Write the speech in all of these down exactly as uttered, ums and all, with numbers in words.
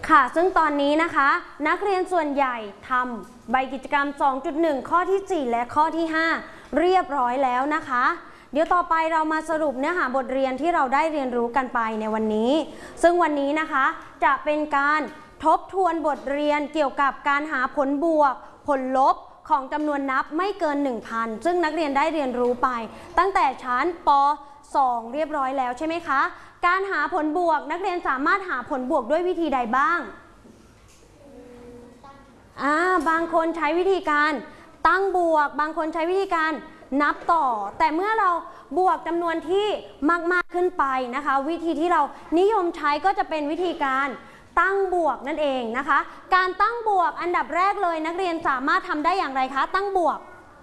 ค่ะซึ่งตอนนี้นะคะนักเรียนส่วนใหญ่ทำใบกิจกรรม สองจุดหนึ่ง ข้อที่สี่และข้อที่ห้าเรียบร้อยแล้วนะคะเดี๋ยวต่อไปเรามาสรุปเนื้อหาบทเรียนที่เราได้เรียนรู้กันไปในวันนี้ซึ่งวันนี้นะคะจะเป็นการทบทวนบทเรียนเกี่ยวกับการหาผลบวกผลลบของจำนวนนับไม่เกิน หนึ่งพัน ซึ่งนักเรียนได้เรียนรู้ไปตั้งแต่ชั้นป สอง เรียบร้อยแล้วใช่ไหมคะการหาผลบวกนักเรียนสามารถหาผลบวกด้วยวิธีใดบ้างอ่าบางคนใช้วิธีการตั้งบวกบางคนใช้วิธีการนับต่อแต่เมื่อเราบวกจำนวนที่มากๆขึ้นไปนะคะวิธีที่เรานิยมใช้ก็จะเป็นวิธีการตั้งบวกนั่นเองนะคะการตั้งบวกอันดับแรกเลยนักเรียนสามารถทำได้อย่างไรคะตั้งบวก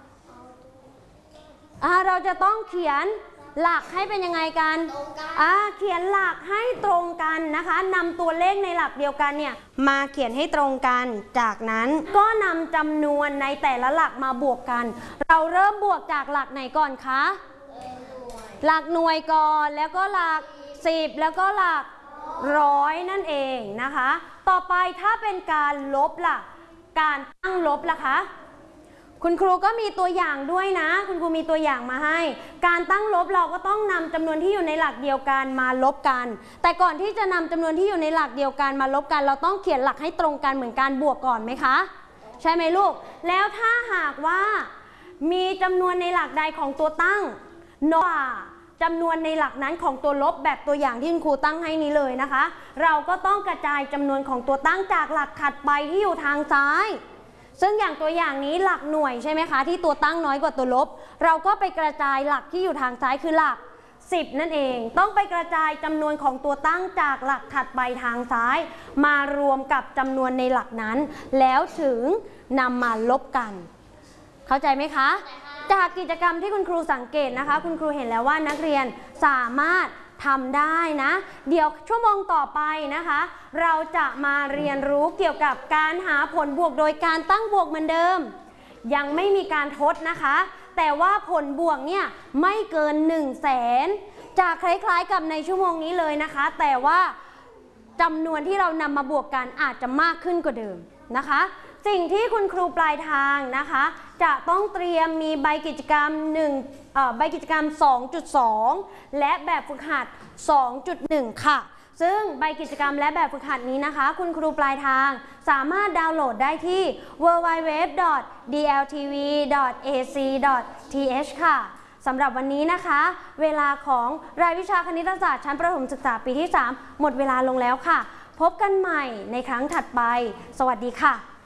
อ่าเราจะต้องเขียนหลักให้เป็นยังไงกันอ่าเขียนหลักให้ตรงกันนะคะนำตัวเลขในหลักเดียวกันเนี่ยมาเขียนให้ตรงกันจากนั้นก็นำจำนวนในแต่ละหลักมาบวกกันเราเริ่มบวกจากหลักไหนก่อนคะหลักหน่วยก่อนแล้วก็หลักสิบแล้วก็หลักร้อยนั่นเองนะคะต่อไปถ้าเป็นการลบล่ะการตั้งลบล่ะคะคุณครูก็มีตัวอย่างด้วยนะคุณครูมีตัวอย่างมาให้การตั้งลบเราก็ต้องนำจำนวนที่อยู่ในหลักเดียวกันมาลบกันแต่ก่อนที่จะนำจำนวนที่อยู่ในหลักเดียวกันมาลบกันเราต้องเขียนหลักให้ตรงกันเหมือนการบวกก่อนไหมคะใช่ไหมลูกแล้วถ้าหากว่ามีจำนวนในหลักใดของตัวตั้งน้อยกว่าจำนวนในหลักนั้นของตัวลบแบบตัวอย่างที่คุณครูตั้งให้นี้เลยนะคะเราก็ต้องกระจายจำนวนของตัวตั้งจากหลักถัดไปที่อยู่ทางซ้ายซึ่งอย่างตัวอย่างนี้หลักหน่วยใช่ไหมคะที่ตัวตั้งน้อยกว่าตัวลบเราก็ไปกระจายหลักที่อยู่ทางซ้ายคือหลักสิบนั่นเองต้องไปกระจายจำนวนของตัวตั้งจากหลักถัดไปทางซ้ายมารวมกับจำนวนในหลักนั้นแล้วถึงนำมาลบกันเข้าใจไหมคะจากกิจกรรมที่คุณครูสังเกตนะคะคุณครูเห็นแล้วว่านักเรียนสามารถทำได้นะเดี๋ยวชั่วโมงต่อไปนะคะเราจะมาเรียนรู้เกี่ยวกับการหาผลบวกโดยการตั้งบวกเหมือนเดิมยังไม่มีการทดนะคะแต่ว่าผลบวกเนี่ยไม่เกินหนึ่งแสนจะคล้ายๆกับในชั่วโมงนี้เลยนะคะแต่ว่าจำนวนที่เรานำมาบวกกันอาจจะมากขึ้นกว่าเดิมนะคะสิ่งที่คุณครูปลายทางนะคะจะต้องเตรียมมีใบกิจกรรมหนึ่งเอ่อใบกิจกรรม สองจุดสอง และแบบฝึกหัด สองจุดหนึ่ง ค่ะซึ่งใบกิจกรรมและแบบฝึกหัดนี้นะคะคุณครูปลายทางสามารถดาวน์โหลดได้ที่ ดับเบิลยู ดับเบิลยู ดับเบิลยู ดอท ดี แอล ที วี ดอท เอ ซี ดอท ที เอช ค่ะสำหรับวันนี้นะคะเวลาของรายวิชาคณิตศาสตร์ชั้นประถมศึกษาปีที่สามหมดเวลาลงแล้วค่ะพบกันใหม่ในครั้งถัดไปสวัสดีค่ะ